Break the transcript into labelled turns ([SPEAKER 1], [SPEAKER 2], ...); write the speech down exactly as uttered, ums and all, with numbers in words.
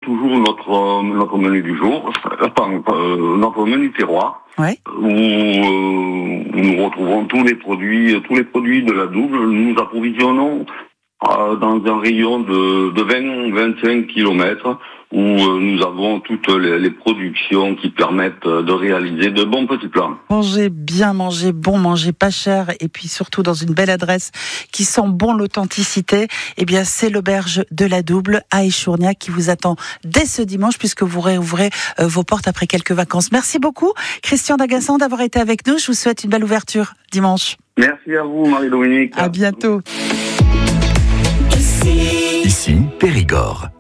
[SPEAKER 1] toujours notre euh, notre menu du jour, enfin euh, notre menu terroir,
[SPEAKER 2] ouais.
[SPEAKER 1] où, euh, où nous retrouvons tous les produits, tous les produits de la Double. Nous nous approvisionnons euh, dans un rayon de, de vingt à vingt-cinq kilomètres, où euh, nous avons toutes les, les productions qui permettent de réaliser de bons petits plats.
[SPEAKER 2] Manger bien, manger bon, manger pas cher, et puis surtout dans une belle adresse qui sent bon l'authenticité, eh bien c'est l'auberge de la Double à Échourgnac qui vous attend dès ce dimanche, puisque vous réouvrez euh, vos portes après quelques vacances. Merci beaucoup Christian D'Agassan d'avoir été avec nous. Je vous souhaite une belle ouverture dimanche.
[SPEAKER 1] Merci à vous Marie-Dominique.
[SPEAKER 2] À bientôt.
[SPEAKER 3] Ici Périgord.